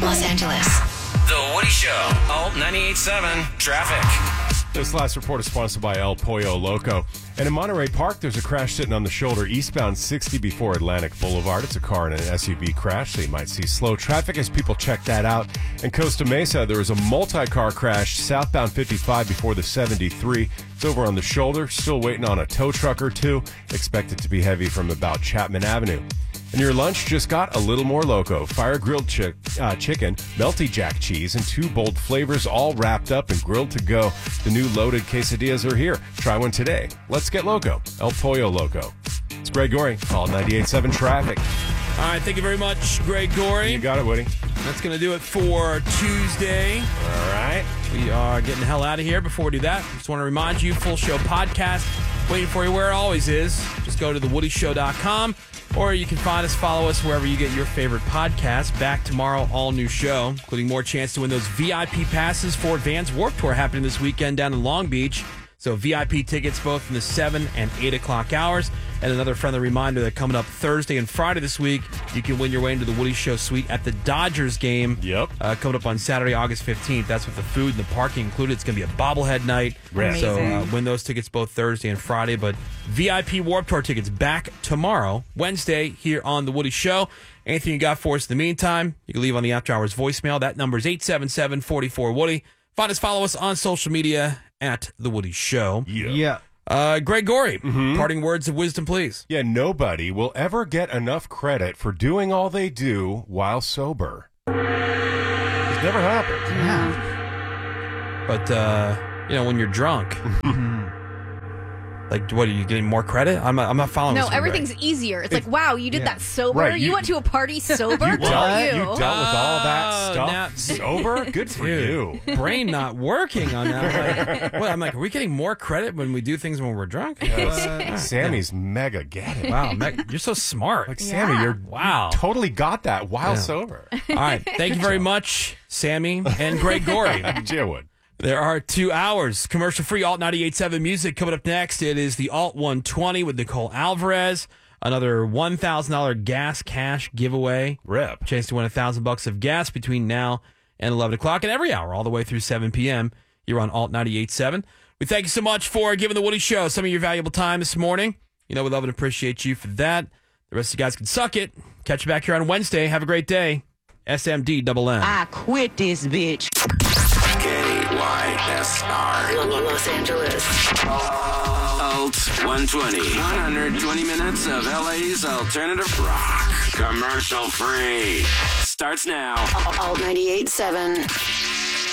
Los Angeles. The Woody Show. Alt 98.7 Traffic. This last report is sponsored by El Pollo Loco. And in Monterey Park, there's a crash sitting on the shoulder eastbound 60 before Atlantic Boulevard. It's a car and an SUV crash, so you might see slow traffic as people check that out. In Costa Mesa, there was a multi-car crash southbound 55 before the 73. It's over on the shoulder, still waiting on a tow truck or two. Expected to be heavy from about Chapman Avenue. And your lunch just got a little more loco. Fire-grilled chicken, melty jack cheese, and 2 bold flavors all wrapped up and grilled to go. The new loaded quesadillas are here. Try one today. Let's get loco. El Pollo Loco. It's Greg Gorey, Alt 98.7 Traffic. All right, thank you very much, Greg Gorey. You got it, Woody. That's going to do it for Tuesday. All right. We are getting the hell out of here. Before we do that, just want to remind you, full show podcast waiting for you where it always is. Just go to thewoodyshow.com. Or you can find us, follow us wherever you get your favorite podcasts. Back tomorrow, all new show, including more chance to win those VIP passes for Vans Warped Tour happening this weekend down in Long Beach. So VIP tickets both in the 7 and 8 o'clock hours. And another friendly reminder that coming up Thursday and Friday this week, you can win your way into the Woody Show suite at the Dodgers game. Yep. Coming up on Saturday, August 15th. That's with the food and the parking included. It's going to be a bobblehead night. Amazing. So win those tickets both Thursday and Friday. But VIP Warped Tour tickets back tomorrow, Wednesday, here on the Woody Show. Anything you got for us in the meantime, you can leave on the After Hours voicemail. That number is 877-44-WOODY. Find us, follow us on social media at The Woody Show. Yeah. Greg Gorey, parting words of wisdom, please. Yeah, nobody will ever get enough credit for doing all they do while sober. It's never happened. Yeah. But, when you're drunk, like, what, are you getting more credit? I'm not following this No, one, everything's easier. It's like, wow, you did that sober? Right, you went to a party sober? You Good for dealt you. with all that stuff sober? Good for Dude, you. brain not working on that. I'm like, are we getting more credit when we do things when we're drunk? Sammy's mega getting. Wow, you're so smart. Like, Sammy, you totally got that while sober. All right, thank you very much, Sammy and Greg Gorey. Jaywood. There are 2 hours commercial-free Alt 98.7 music coming up next. It is the Alt 120 with Nicole Alvarez. Another $1,000 gas cash giveaway. Rip. Chance to win $1,000 of gas between now and 11 o'clock and every hour all the way through 7 p.m. You're on Alt 98.7. We thank you so much for giving the Woody Show some of your valuable time this morning. We love and appreciate you for that. The rest of you guys can suck it. Catch you back here on Wednesday. Have a great day. SMD-double-N. I quit this bitch. KYSR. Los Angeles. Alt 120. 120 minutes of LA's alternative rock. Commercial free. Starts now. Alt 98.7.